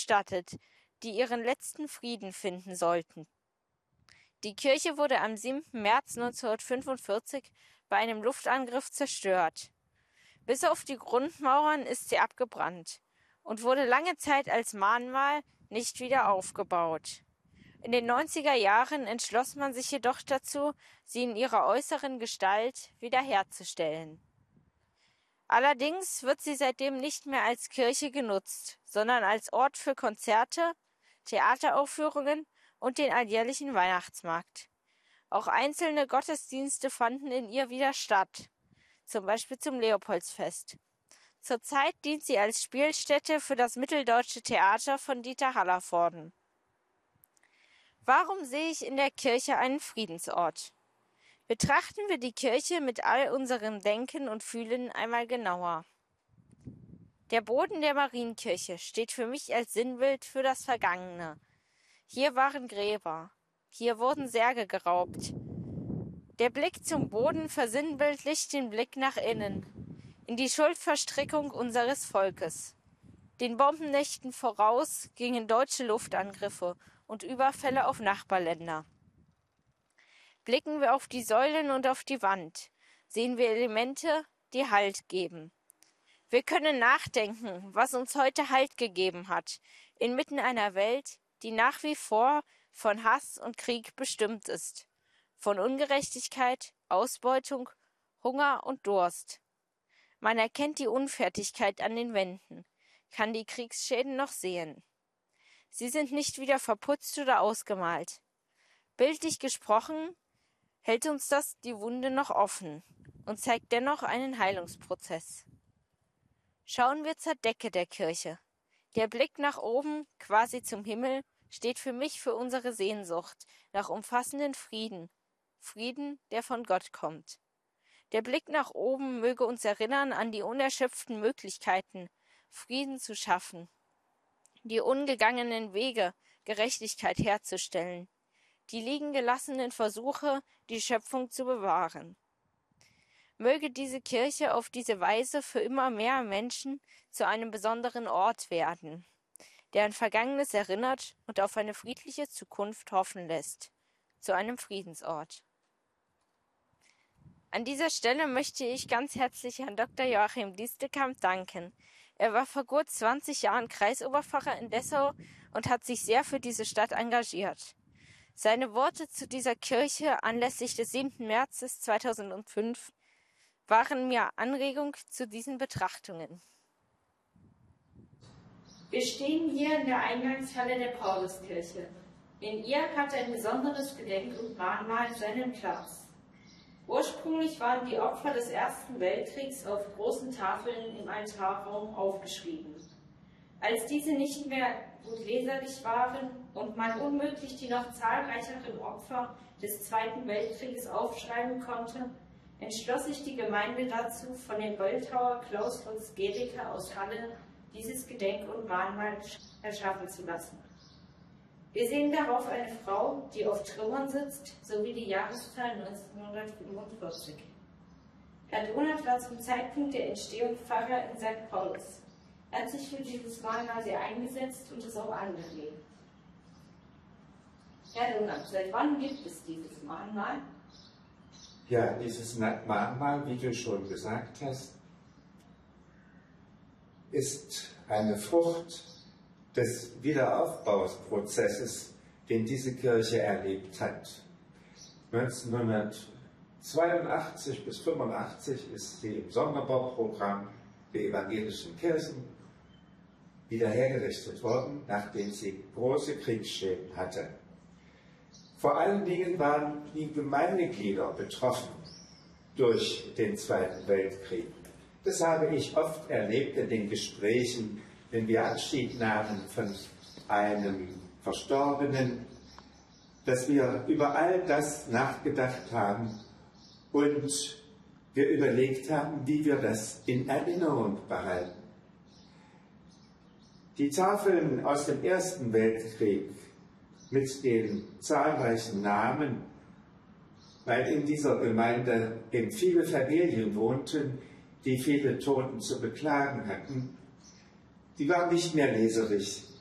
bestattet, die ihren letzten Frieden finden sollten. Die Kirche wurde am 7. März 1945 bei einem Luftangriff zerstört. Bis auf die Grundmauern ist sie abgebrannt und wurde lange Zeit als Mahnmal nicht wieder aufgebaut. In den 90er Jahren entschloss man sich jedoch dazu, sie in ihrer äußeren Gestalt wiederherzustellen. Allerdings wird sie seitdem nicht mehr als Kirche genutzt, sondern als Ort für Konzerte, Theateraufführungen und den alljährlichen Weihnachtsmarkt. Auch einzelne Gottesdienste fanden in ihr wieder statt, zum Beispiel zum Leopoldsfest. Zurzeit dient sie als Spielstätte für das Mitteldeutsche Theater von Dieter Hallervorden. Warum sehe ich in der Kirche einen Friedensort? Betrachten wir die Kirche mit all unserem Denken und Fühlen einmal genauer. Der Boden der Marienkirche steht für mich als Sinnbild für das Vergangene. Hier waren Gräber, hier wurden Särge geraubt. Der Blick zum Boden versinnbildlicht den Blick nach innen, in die Schuldverstrickung unseres Volkes. Den Bombennächten voraus gingen deutsche Luftangriffe und Überfälle auf Nachbarländer. Blicken wir auf die Säulen und auf die Wand, sehen wir Elemente, die Halt geben. Wir können nachdenken, was uns heute Halt gegeben hat, inmitten einer Welt, die nach wie vor von Hass und Krieg bestimmt ist, von Ungerechtigkeit, Ausbeutung, Hunger und Durst. Man erkennt die Unfertigkeit an den Wänden, kann die Kriegsschäden noch sehen. Sie sind nicht wieder verputzt oder ausgemalt. Bildlich gesprochen hält uns das die Wunde noch offen und zeigt dennoch einen Heilungsprozess. Schauen wir zur Decke der Kirche. Der Blick nach oben, quasi zum Himmel, steht für mich für unsere Sehnsucht nach umfassenden Frieden, Frieden, der von Gott kommt. Der Blick nach oben möge uns erinnern an die unerschöpften Möglichkeiten, Frieden zu schaffen, die ungegangenen Wege, Gerechtigkeit herzustellen, die liegen gelassenen Versuche, die Schöpfung zu bewahren. Möge diese Kirche auf diese Weise für immer mehr Menschen zu einem besonderen Ort werden, der an Vergangenes erinnert und auf eine friedliche Zukunft hoffen lässt, zu einem Friedensort. An dieser Stelle möchte ich ganz herzlich Herrn Dr. Joachim Diestekamp danken. Er war vor gut 20 Jahren Kreisoberpfarrer in Dessau und hat sich sehr für diese Stadt engagiert. Seine Worte zu dieser Kirche anlässlich des 7. März 2005 waren mir Anregung zu diesen Betrachtungen. Wir stehen hier in der Eingangshalle der Pauluskirche. In ihr hat ein besonderes Gedenk- und Mahnmal seinen Platz. Ursprünglich waren die Opfer des Ersten Weltkriegs auf großen Tafeln im Altarraum aufgeschrieben. Als diese nicht mehr gut leserlich waren und man unmöglich die noch zahlreicheren Opfer des Zweiten Weltkrieges aufschreiben konnte, entschloss sich die Gemeinde dazu, von dem Bildhauer Klaus Lutz Gericke aus Halle dieses Gedenk- und Mahnmal erschaffen zu lassen. Wir sehen darauf eine Frau, die auf Trümmern sitzt, sowie die Jahreszahl 1945. Herr Donat war zum Zeitpunkt der Entstehung Pfarrer in St. Paulus. Er hat sich für dieses Mahnmal sehr eingesetzt und es auch angelegt. Herr Donat, seit wann gibt es dieses Mahnmal? Ja, dieses Mahnmal, wie du schon gesagt hast, ist eine Frucht des Wiederaufbauprozesses, den diese Kirche erlebt hat. 1982 bis 1985 ist sie im Sonderbauprogramm der evangelischen Kirchen wiederhergerichtet worden, nachdem sie große Kriegsschäden hatte. Vor allen Dingen waren die Gemeindeglieder betroffen durch den Zweiten Weltkrieg. Das habe ich oft erlebt in den Gesprächen, wenn wir Abschied nahmen von einem Verstorbenen, dass wir über all das nachgedacht haben und wir überlegt haben, wie wir das in Erinnerung behalten. Die Tafeln aus dem Ersten Weltkrieg mit den zahlreichen Namen, weil in dieser Gemeinde eben viele Familien wohnten, die viele Toten zu beklagen hatten, die waren nicht mehr leserlich.